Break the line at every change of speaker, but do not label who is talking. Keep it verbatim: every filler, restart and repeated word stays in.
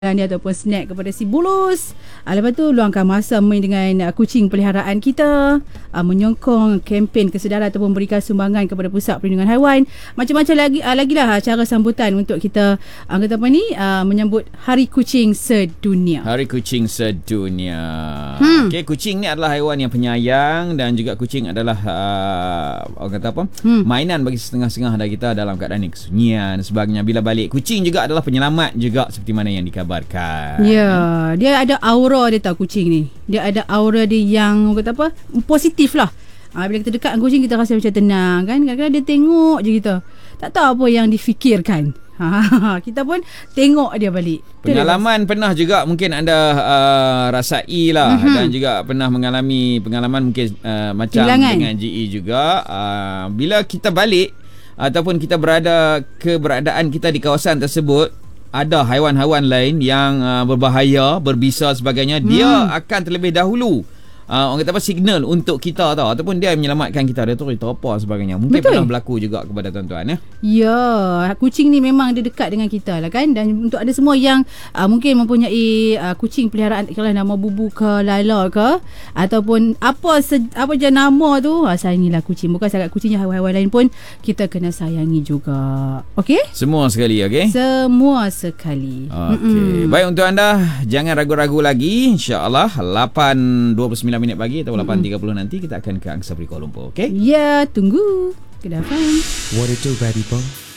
dia ataupun snack kepada si bulus. Uh, lepas tu luangkan masa main dengan uh, kucing peliharaan kita, uh, menyokong kempen kesedaran ataupun berikan sumbangan kepada Pusat Perlindungan Haiwan. Macam-macam lagi uh, lagi lah cara sambutan untuk kita uh, kata apa ni uh, menyambut Hari Kucing Sedunia.
Hari Kucing Sedunia.
Hmm.
Okey, kucing ni adalah haiwan yang penyayang dan juga kucing adalah uh, orang kata apa? Hmm. mainan bagi setengah-setengah dari kita dalam keadaan kesunyian dan sebagainya. Bila balik, kucing juga adalah penyelamat juga seperti mana yang dikabarkan.
Ya, dia ada aura dia tahu kucing ni. Dia ada aura dia yang kata apa? Positif lah. Ha, bila kita dekat dengan kucing kita rasa macam tenang kan. Kadang-kadang dia tengok je kita. Tak tahu apa yang difikirkan. Ha, kita pun tengok dia balik.
Pengalaman pernah juga mungkin anda uh, rasai lah, mm-hmm. dan juga pernah mengalami pengalaman mungkin uh, macam Hilangan. dengan G E juga. Uh, bila kita balik ataupun kita berada keberadaan kita di kawasan tersebut, ada haiwan-haiwan lain yang uh, berbahaya, berbisa sebagainya, hmm. dia akan terlebih dahulu uh, orang kata apa, signal untuk kita tahu, ataupun dia menyelamatkan kita. Dia tu apa sebagainya. Mungkin Betul. pernah berlaku juga kepada tuan-tuan ya.
Ya, kucing ni memang dia dekat dengan kita lah kan. Dan untuk ada semua yang uh, mungkin mempunyai uh, kucing peliharaan, kalau nama Bubu ke Laila ke, ataupun apa se- apa je nama tu, uh, sayangilah kucing. Bukan sangat kucingnya, haiwan-haiwan lain pun kita kena sayangi juga. Okey?
Semua sekali, okey?
Semua sekali.
Okey. Baik, untuk anda jangan ragu-ragu lagi. InsyaAllah lapan dua puluh sembilan minit pagi atau lapan tiga puluh nanti kita akan ke Angsa Kuala Lumpur. Okey?
Ya, tunggu. Kedapan.
What it do, baby boy?